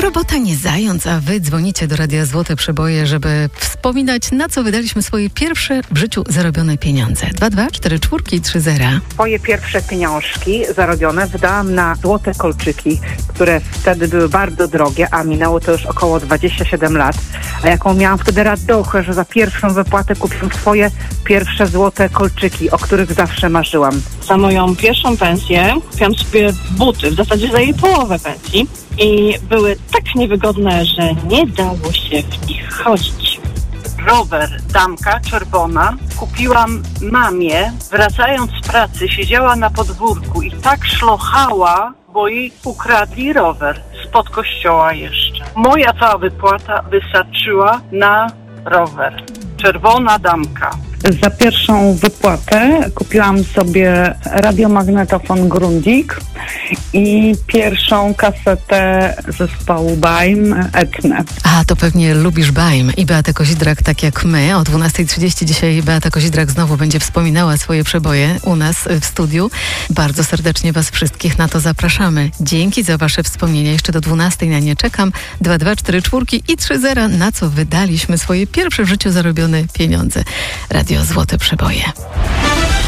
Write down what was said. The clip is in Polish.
Robota nie zając, a wy dzwonicie do Radia Złote Przeboje, żeby wspominać, na co wydaliśmy swoje pierwsze w życiu zarobione pieniądze. 224430. Swoje pierwsze pieniążki zarobione wydałam na złote kolczyki, które wtedy były bardzo drogie, a minęło to już około 27 lat. A jaką miałam wtedy radochę, że za pierwszą wypłatę kupiłam swoje pierwsze złote kolczyki, o których zawsze marzyłam. Za moją pierwszą pensję kupiłam sobie buty, w zasadzie za jej połowę pensji. I były tak niewygodne, że nie dało się w nich chodzić. Rower Damka czerwona kupiłam mamie. Wracając z pracy siedziała na podwórku i tak szlochała, bo jej ukradli rower spod kościoła jeszcze. Moja cała wypłata wystarczyła na rower. Czerwona Damka. Za pierwszą wypłatę kupiłam sobie radiomagnetofon Grundig i pierwszą kasetę zespołu Baim Etnę. A, to pewnie lubisz Baim i Beata Kozidrak, tak jak my. O 12:30 dzisiaj Beata Kozidrak znowu będzie wspominała swoje przeboje u nas w studiu. Bardzo serdecznie was wszystkich na to zapraszamy. Dzięki za wasze wspomnienia. Jeszcze do 12:00 na nie czekam. 224430, na co wydaliśmy swoje pierwsze w życiu zarobione pieniądze. Radio Złote Przeboje.